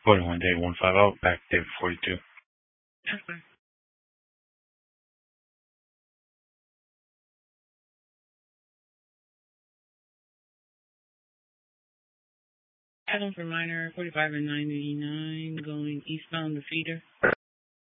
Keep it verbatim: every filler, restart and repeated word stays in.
forty-one day, one five out, back David forty-two. Okay. Adam for minor, forty-five and ninety-nine, going eastbound the feeder.